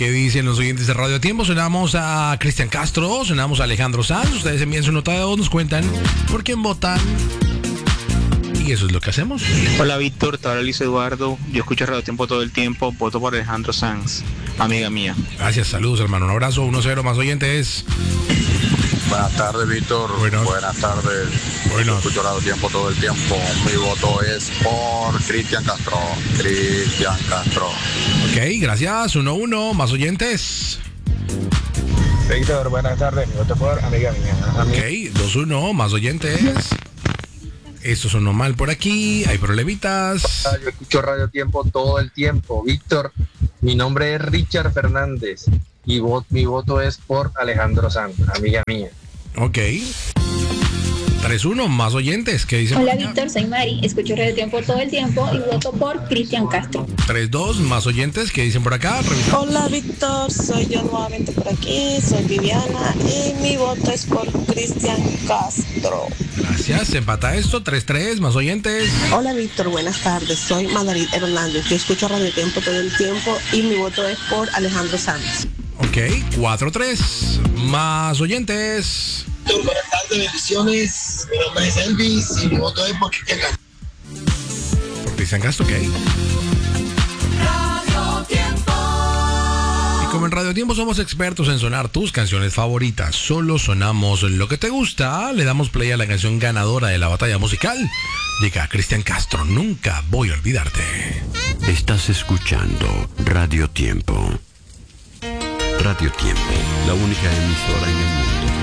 ¿Qué dicen los oyentes de Radio Tiempo? Sonamos a Cristian Castro, sonamos a Alejandro Sanz. Ustedes envían su nota de voz, nos cuentan por quién votan. Y eso es lo que hacemos. Hola Víctor, te habla Luis Eduardo. Yo escucho Radio Tiempo todo el tiempo. Voto por Alejandro Sanz, amiga mía. Gracias, saludos hermano. Un abrazo, 1-0 más oyentes. Buenas tardes, Víctor. Buenas tardes. Bueno. Escucho Radio Tiempo todo el tiempo. Mi voto es por Cristian Castro. Cristian Castro. Ok, gracias. 1-1 más oyentes. Víctor, buenas tardes. Mi voto por amiga mía. Ok, 2-1 más oyentes. Esto sonó mal por aquí. Hay problemitas. Yo escucho Radio Tiempo todo el tiempo. Víctor, mi nombre es Richard Fernández y mi voto es por Alejandro Sanz, amiga mía. Ok. 3-1 más oyentes. ¿Qué dicen? Hola Víctor, soy Mari. Escucho Radio Tiempo todo el tiempo y voto por Cristian Castro. 3-2 más oyentes. ¿Qué dicen por acá? Revisamos. Hola Víctor, soy yo nuevamente por aquí. Soy Viviana y mi voto es por Cristian Castro. Gracias. Se empata esto. 3-3 más oyentes. Hola Víctor, buenas tardes. Soy Madarit Hernández. Yo escucho Radio Tiempo todo el tiempo y mi voto es por Alejandro Sanz. Ok, 4-3 más oyentes. Buenas tardes, bendiciones. Mi nombre es Elvis y mi voto es por Cristian Castro. Por Cristian Castro, ok. Radio Tiempo. Y como en Radio Tiempo somos expertos en sonar tus canciones favoritas, solo sonamos lo que te gusta, le damos play a la canción ganadora de la batalla musical. Llega Cristian Castro, Nunca Voy a Olvidarte. Estás escuchando Radio Tiempo. Radio Tiempo, la única emisora en el mundo